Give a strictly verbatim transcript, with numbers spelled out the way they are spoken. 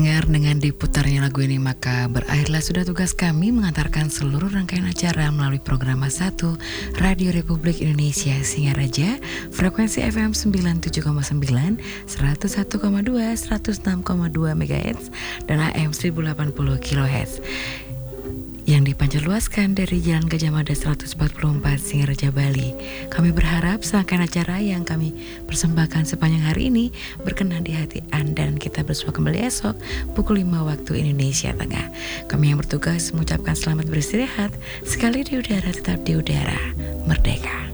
Pendengar, dengan diputarnya lagu ini maka berakhirlah sudah tugas kami mengantarkan seluruh rangkaian acara melalui program satu Radio Republik Indonesia Singaraja, frekuensi F M sembilan puluh tujuh koma sembilan, seratus satu koma dua, seratus enam koma dua megahertz dan A M seribu delapan puluh kilohertz yang dipancarluaskan dari Jalan Gajah Mada seratus empat puluh empat Singaraja, Bali. Kami berharap serangkaian acara yang kami persembahkan sepanjang hari ini berkenan di hati Anda dan kita bersua kembali esok pukul lima waktu Indonesia Tengah. Kami yang bertugas mengucapkan selamat beristirahat, sekali di udara tetap di udara, merdeka.